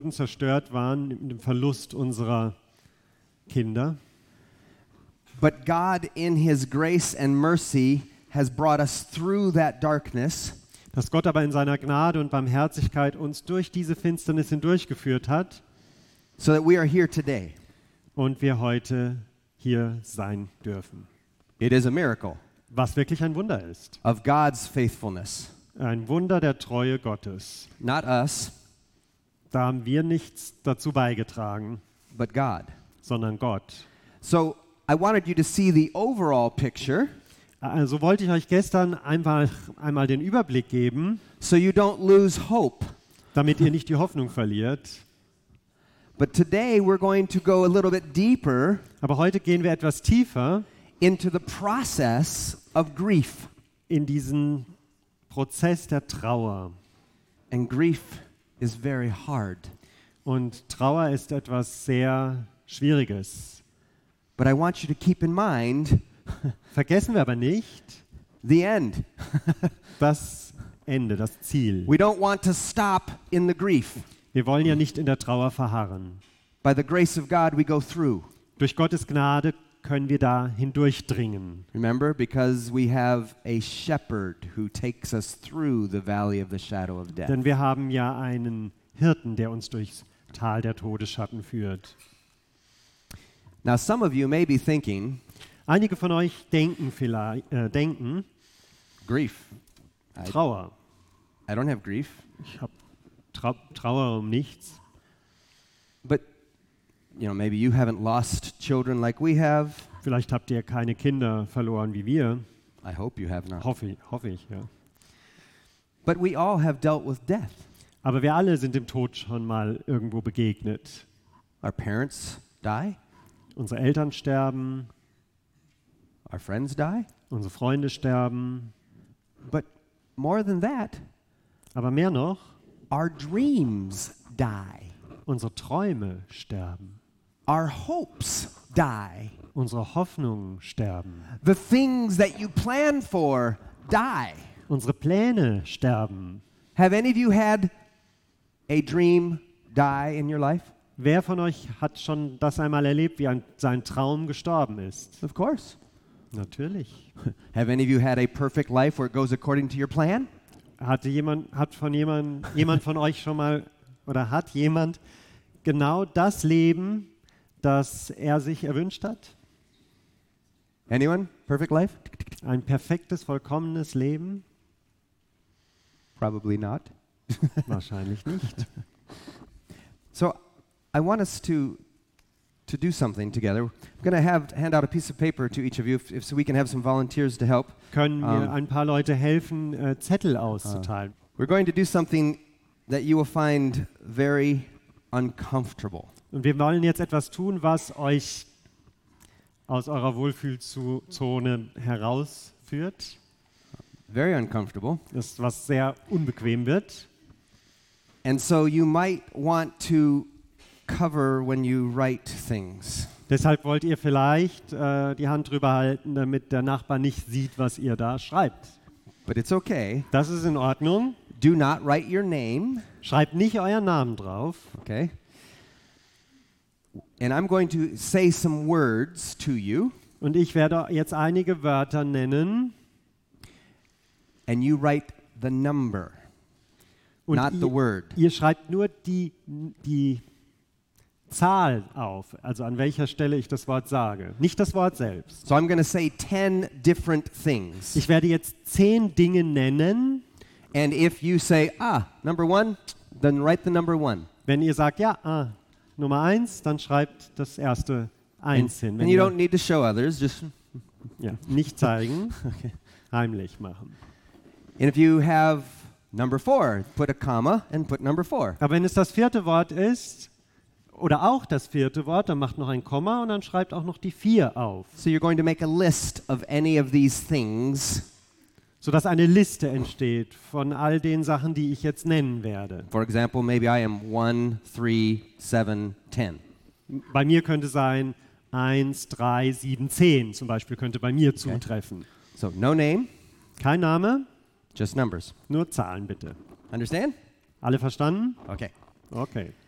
zerstört waren mit dem Verlust unserer Kinder. But God, in His grace and mercy, has brought us through that darkness. Dass Gott aber in seiner Gnade und Barmherzigkeit uns durch diese Finsternis hindurchgeführt hat, so that we are here today. und wir heute hier sein dürfen. It is a miracle Was wirklich ein Wunder ist. of God's faithfulness, Ein Wunder der Treue Gottes. not us, Da haben wir nichts dazu beigetragen, but God. sondern Gott. So I wanted you to see the overall picture Also wollte ich euch gestern einmal den Überblick geben, so you don't lose hope. damit ihr nicht die Hoffnung verliert. But today we're going to go a little bit deeper Aber heute gehen wir etwas tiefer into the process of grief. in diesen Prozess der Trauer. And grief is very hard. Und Trauer ist etwas sehr Schwieriges. But I want you to keep in mind Vergessen wir aber nicht the end. das Ende, das Ziel. We don't want to stop in the grief. Wir wollen ja nicht in der Trauer verharren. By the grace of God, we go through. Durch Gottes Gnade können wir da hindurchdringen. Remember, because we have a shepherd who takes us through the valley of the shadow of death. Denn wir haben ja einen Hirten, der uns durchs Tal der Todesschatten führt. Now, some of you may be thinking, Einige von euch denken grief. Trauer. I don't have grief. Ich habe Trauer um nichts. But, maybe you haven't lost children like we have. Vielleicht habt ihr keine Kinder verloren wie wir. I hope you have not. Hoffe ich, ja. But we all have dealt with death. Aber wir alle sind dem Tod schon mal irgendwo begegnet. Our parents die. Unsere Eltern sterben, Our friends die. unsere Freunde sterben. But more than that, Aber mehr noch, our dreams die. unsere Träume sterben. Our hopes die. Unsere Hoffnungen sterben. The things that you plan for die. Unsere Pläne sterben. Have any of you had a dream die in your life? Wer von euch hat schon das einmal erlebt, wie sein Traum gestorben ist? Of course. Natürlich. Have any of you had a perfect life where it goes according to your plan? Hat jemand von euch schon mal oder hat jemand genau das Leben, das er sich erwünscht hat? Anyone? Perfect life? Ein perfektes, vollkommenes Leben? Probably not. Wahrscheinlich nicht. So I want us to do something together. I'm going to hand out a piece of paper to each of you if so we can have some volunteers to help. Können mir ein paar Leute helfen, Zettel auszuteilen. We're going to do something that you will find very uncomfortable. Und wir wollen jetzt etwas tun, was euch aus eurer Wohlfühlzone herausführt. Very uncomfortable. Das, was sehr unbequem wird. And so you might want to cover when you write things. Deshalb wollt ihr vielleicht die Hand drüber halten, damit der Nachbar nicht sieht, was ihr da schreibt. But it's okay. Das ist in Ordnung. Do not write your name. Schreibt nicht euren Namen drauf. Okay. And I'm going to say some words to you. Und ich werde jetzt einige Wörter nennen. And you write the number, Und not the word. Ihr schreibt nur die Zahl auf, also an welcher Stelle ich das Wort sage, nicht das Wort selbst. So I'm going to say 10 different things. Ich werde jetzt 10 Dinge nennen. And if you say, number 1, then write the number 1. Wenn ihr sagt, ja, Nummer 1, dann schreibt das erste 1 hin. Wenn And you ihr, don't need to show others, just ja, nicht zeigen, okay. heimlich machen. And if you have number 4, put a comma and put number 4. Aber wenn es das 4. Wort ist, oder auch das 4. Wort, dann macht noch ein Komma und dann schreibt auch noch die 4 auf. So you're going to make a list of any of these things. Sodass eine Liste entsteht von all den Sachen, die ich jetzt nennen werde. For example, maybe I am 1, 3, 7, 10. Bei mir könnte sein 1, 3, 7, 10 zum Beispiel könnte bei mir zutreffen. So no name, Kein Name, just numbers. nur Zahlen bitte. Understand? Alle verstanden? Okay. Okay.